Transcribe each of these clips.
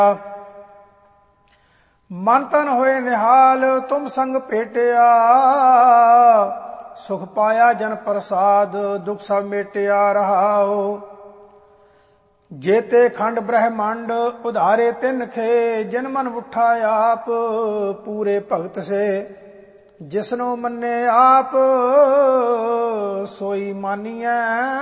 ਮਨ ਤਨ ਹੋਏ ਨਿਹਾਲ ਤੁਮ ਸੰਗ ਭੇਟਿਆ, ਸੁਖ ਪਾਇਆ ਜਨ ਪ੍ਰਸਾਦ ਦੁਖ ਸਭ ਮੇਟਿਆ ਰਹਾਓ। ਜੇਤੇ ਖੰਡ ਬ੍ਰਹਮੰਡ ਉਧਾਰੇ ਤਿਨਖੇ, ਜਿਨ ਮਨ ਉਠਾ ਆਪ ਪੂਰੇ ਭਗਤ ਸੇ। ਜਿਸਨੂੰ ਮੰਨੇ ਆਪ ਸੋਈ ਮਾਨੀਐ,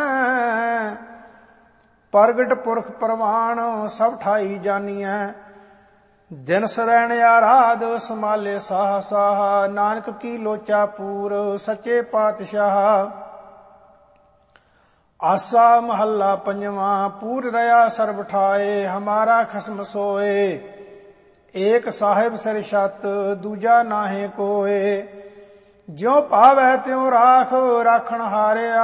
ਪ੍ਰਗਟ ਪੁਰਖ ਪ੍ਰਵਾਨ ਸਭ ਠਾਈ ਜਾਨੀਐ। ਦਿਨ ਸਰੈਣ ਆਰਾਧ ਸਮਾਲੇ ਸਾਹ ਸਾਹ, ਨਾਨਕ ਕੀ ਲੋਚਾ ਪੂਰ ਸੱਚੇ ਪਾਤਸ਼ਾਹ। ਆਸਾ ਮਹੱਲਾ ਪੰਜਵਾਂ। ਪੂਰ ਰਹਾ ਸਰਬ ਠਾਏ, ਹਮਾਰਾ ਖਸਮ ਸੋਏ। ਏਕ ਸਾਹਿਬ ਸਿਰ ਛਤ ਦੂਜਾ ਨਾਹੇ ਕੋਏ। ਜਿਉ ਭਾਵੈ ਤਿਉ ਰਾਖ ਰਾਖਣ ਹਾਰਿਆ,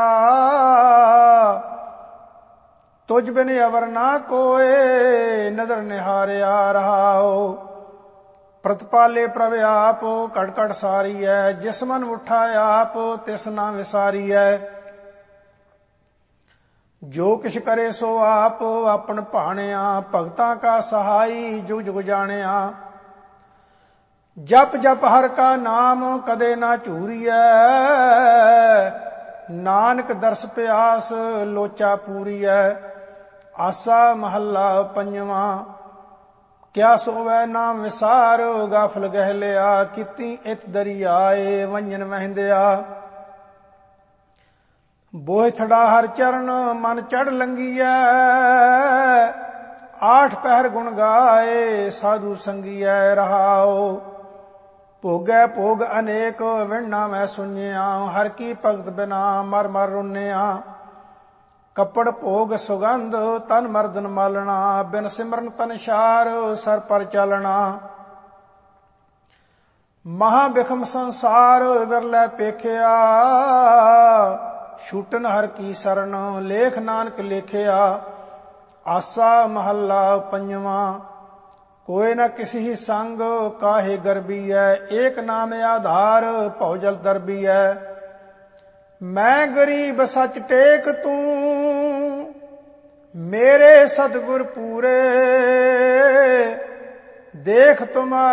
ਤੁਝ ਬਿਨ ਅਵਰ ਨਾ ਕੋਏ ਨਦਰ ਨਿਹਾਰਿਆ ਰਹਾਓ। ਪ੍ਰਤਪਾਲੇ ਪ੍ਰਭ ਆਪ ਘਟ ਘਟ ਸਾਰੀਐ, ਜਿਸ ਮਨ ਉਠਾ ਆਪ ਤਿਸ ਨਾ ਵਿਸਾਰੀਐ। ਜੋ ਕਿਛ ਕਰੇ ਸੋ ਆਪ ਆਪਨ ਭਾਣਿਆ, ਭਗਤਾਂ ਕਾ ਸਹਾਈ ਜੁਗ ਜੁਗ ਜਾਣਿਆ। ਜਪ ਜਪ ਹਰ ਕਾ ਨਾਮ ਕਦੇ ਨਾ ਝੂਰੀਐ, ਨਾਨਕ ਦਰਸ ਪਿਆਸ ਲੋਚਾ ਪੂਰੀਐ। ਆਸਾ ਮਹੱਲਾ ਪੰਜਵਾਂ। ਕਿਆ ਸੋਵੈ ਨਾਮ ਵਿਸਾਰ, ਗਾਫਲ ਗਹਿ ਲਿਆ। ਕੀਤੀ ਇਤ ਦਰਿਆਏ ਵੰਜਨ ਵਹਿੰਦਿਆ। ਬੋਹਿ ਥੜਾ ਹਰ ਚਰਨ ਮਨ ਚੜ ਲੰਗੀਐ, ਆਠ ਪਹਿਰ ਗੁਣ ਗਾਏ ਸਾਧੂ ਸੰਗੀਐ ਰਹਾਓ। ਭੋਗੈ ਭੋਗ ਅਨੇਕ ਵਿਣਨਾ ਮੈਂ ਸੁਣਿਆ, ਹਰ ਕੀ ਭਗਤ ਬਿਨਾ ਮਰ ਮਰ ਰੁੰਨਿਆ। ਕੱਪੜ ਭੋਗ ਸੁਗੰਧ ਤਨ ਮਰਦਨ ਮਾਲਣਾ, ਬਿਨ ਸਿਮਰਨ ਤਨ ਛਾਰ ਸਰ ਪਰ ਚਾਲਣਾ। ਮਹਾ ਬਿਖਮ ਸੰਸਾਰ ਵਿਰਲੇ ਪੇਖਿਆ, ਛੂਟਨ ਹਰ ਕੀ ਸਰਨ ਲੇਖ ਨਾਨਕ ਲੇਖਿਆ। ਆਸਾ ਮਹੱਲਾ ਪੰਜਵਾਂ। ਕੋਇ ਨ ਕਿਸੀ ਸੰਗ ਕਾਹੇ ਗਰਬੀਐ, ਏਕ ਨਾਮ ਆਧਾਰ ਭਉ ਜਲ ਦਰਬੀਐ। ਮੈਂ ਗਰੀਬ ਸੱਚ ਟੇਕ ਤੂੰ, ਮੇਰੇ ਸਤਿਗੁਰ ਪੂਰੇ। ਦੇਖ ਤੁਮਾਰੇ